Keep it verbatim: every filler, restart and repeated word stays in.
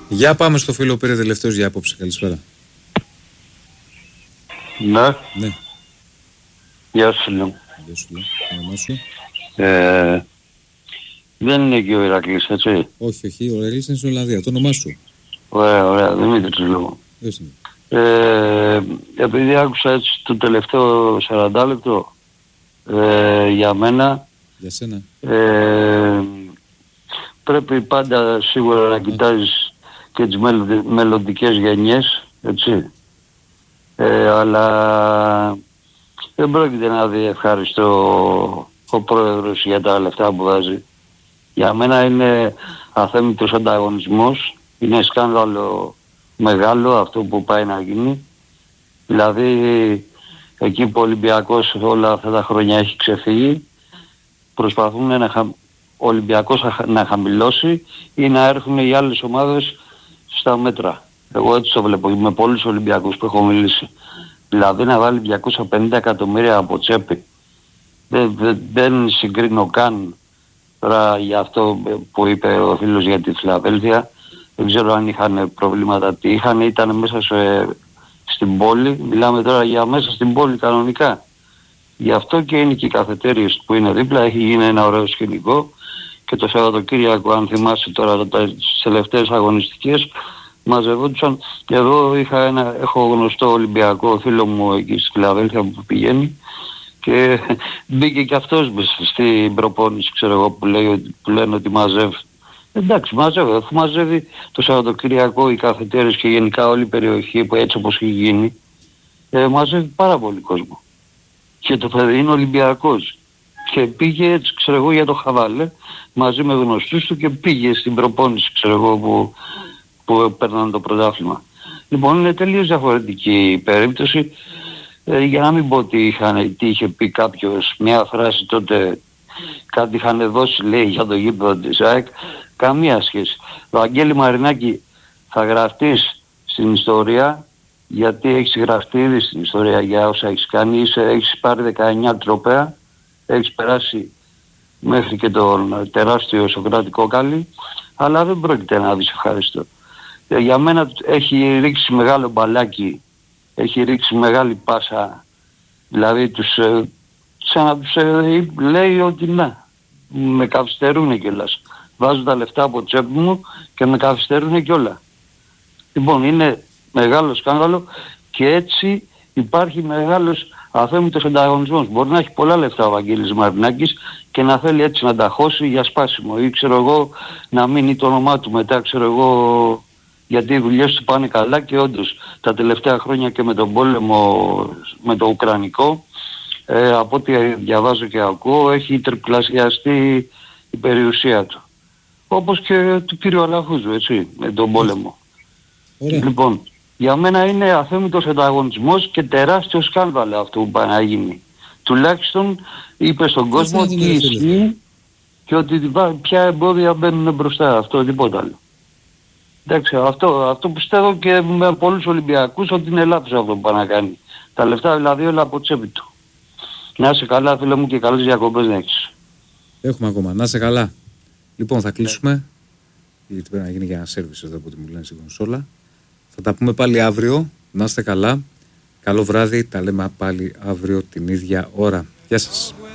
Για πάμε στο φίλο που πήρε τελευταίος για απόψε. Καλησπέρα. Ναι. Ναι. Γεια σου, λέω. Γεια σου, λέω. Όνομά σου. Ε, δεν είναι και ο Ηρακλής, έτσι. Όχι, όχι. Ο Ηρακλής είναι στην Ολλανδία. Το όνομά σου. Ωραία, ωραία. Δημήτρης λέω. Ε, επειδή άκουσα έτσι το τελευταίο σαράντα λεπτό, ε, για μένα... Για σένα. Ε, πρέπει πάντα σίγουρα να κοιτάζεις και τις μελλοντικές γενιές, έτσι. Ε, αλλά δεν πρόκειται να δει ευχάριστο ο πρόεδρος για τα λεφτά που βάζει. Για μένα είναι αθέμητος ανταγωνισμός, είναι σκάνδαλο μεγάλο αυτό που πάει να γίνει. Δηλαδή εκεί που ο Ολυμπιακός όλα αυτά τα χρόνια έχει ξεφύγει, προσπαθούν να χα... ο Ολυμπιακός να χαμηλώσει ή να έρθουν οι άλλες ομάδες στα μέτρα. Εγώ έτσι το βλέπω με πολλούς Ολυμπιακούς που έχω μιλήσει. Δηλαδή να βάλει διακόσια πενήντα εκατομμύρια από τσέπη. Δεν, δεν, δεν συγκρίνω καν τώρα για αυτό που είπε ο φίλος για τη Φιλαδέλφια. Δεν ξέρω αν είχαν προβλήματα, τι είχαν, ήταν μέσα σε, στην πόλη. Μιλάμε τώρα για μέσα στην πόλη κανονικά. Γι' αυτό και είναι και οι καφετέριες που είναι δίπλα, έχει γίνει ένα ωραίο σκηνικό. Και το Σαββατοκύριακο, αν θυμάσαι τώρα τις τελευταίες αγωνιστικές, μαζευόντουσαν. Εδώ είχα ένα, έχω γνωστό Ολυμπιακό φίλο μου εκεί στη Φιλαδέλφια που πηγαίνει και μπήκε και αυτός στην προπόνηση, ξέρω εγώ, που, λέει, που λένε ότι μαζεύει. Εντάξει, μαζεύει, αφού μαζεύει το Σαββατοκυριακό οι καφετέρες και γενικά όλη η περιοχή που έτσι όπως έχει γίνει, ε, μαζεύει πάρα πολύ κόσμο. Και το παιδί είναι Ολυμπιακός. Και πήγε έτσι, ξέρω εγώ, για το χαβάλε, μαζί με γνωστούς του και πήγε στην προπόνηση, ξέρω εγώ, που, που παίρναν το πρωτάθλημα. Λοιπόν, είναι τελείως διαφορετική η περίπτωση. Ε, για να μην πω τι, είχαν, τι είχε πει κάποιος, μια φράση τότε, κάτι είχαν δώσει, λέει, για το γήπεδο της ΑΕΚ, καμία σχέση. Βαγγέλη Μαρινάκη, θα γραφτείς στην ιστορία, γιατί έχεις γραφτεί ήδη στην ιστορία για όσα έχεις κάνει, είσαι, έχεις πάρει δεκαεννιά τρόπαια, έχεις περάσει μέχρι και τον τεράστιο Σοκρατικό Κάλλη, αλλά δεν πρόκειται να δεις ευχαριστώ. Για μένα έχει ρίξει μεγάλο μπαλάκι, έχει ρίξει μεγάλη πάσα, δηλαδή τους, σαν να τους ε, λέει ότι να, με καθυστερούν κιόλας. Βάζω τα λεφτά από τσέπη μου και με καθυστερούν κιόλα. Λοιπόν, είναι μεγάλο σκάνδαλο και έτσι υπάρχει μεγάλος αθέμητος ανταγωνισμός. Μπορεί να έχει πολλά λεφτά ο Βαγγέλης Μαρινάκης και να θέλει έτσι να τα χώσει για σπάσιμο ή ξέρω εγώ να μείνει το όνομά του μετά, ξέρω εγώ, γιατί οι δουλειές του πάνε καλά και όντως τα τελευταία χρόνια και με τον πόλεμο, με το Ουκρανικό, ε, από ό,τι διαβάζω και ακούω, έχει τριπλασιαστεί η περιουσία του. Όπως και του κύριου Αλαφούζου, έτσι, με τον πόλεμο. Ωραία. Λοιπόν, για μένα είναι αθέμητος ανταγωνισμός και τεράστιο σκάνδαλο αυτό που πάει να γίνει. Τουλάχιστον είπε στον κόσμο τι ισχύει και ότι ποια εμπόδια μπαίνουν μπροστά. Αυτό, τίποτα άλλο. Εντάξει, αυτό, αυτό πιστεύω και με πολλούς Ολυμπιακούς ότι είναι λάθος αυτό που πάει να κάνει. Τα λεφτά δηλαδή όλα από τσέπη του. Να είσαι καλά, φίλε μου, και καλές διακοπές να έχεις. Έχουμε ακόμα. Να είσαι καλά. Λοιπόν, θα κλείσουμε. Γιατί πρέπει να γίνει και ένα σέρβις εδώ από ό,τι μου λένε στην κονσόλα. Θα τα πούμε πάλι αύριο. Να είστε καλά. Καλό βράδυ. Τα λέμε πάλι αύριο την ίδια ώρα. Γεια σας.